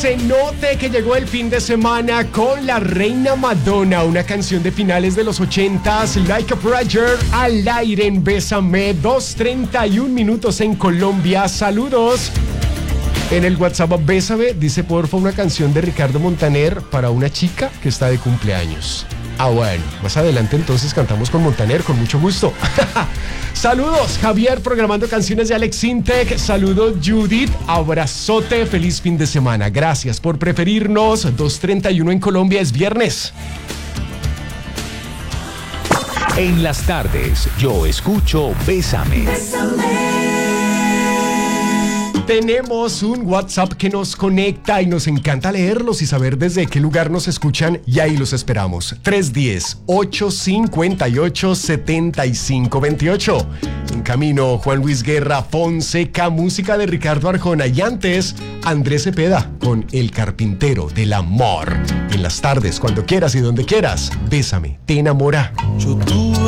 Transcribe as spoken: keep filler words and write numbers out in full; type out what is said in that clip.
se note que llegó el fin de semana con la reina Madonna, una canción de finales de los ochentas, Like a Prayer, al aire en Bésame, dos treinta y un minutos en Colombia. Saludos. En el WhatsApp Bésame dice porfa una canción de Ricardo Montaner para una chica que está de cumpleaños. Ah, bueno, más adelante entonces cantamos con Montaner, con mucho gusto. Saludos, Javier, programando canciones de Alex Intec. Saludos, Judith, abrazote, feliz fin de semana. Gracias por preferirnos. dos treinta y uno en Colombia, es viernes. En las tardes, yo escucho Bésame. Bésame. Tenemos un WhatsApp que nos conecta y nos encanta leerlos y saber desde qué lugar nos escuchan, y ahí los esperamos. tres uno cero, ocho cinco ocho, siete cinco dos ocho. En camino, Juan Luis Guerra, Fonseca, música de Ricardo Arjona, y antes, Andrés Cepeda con El Carpintero del Amor. En las tardes, cuando quieras y donde quieras, Bésame, te enamora. Yo tuve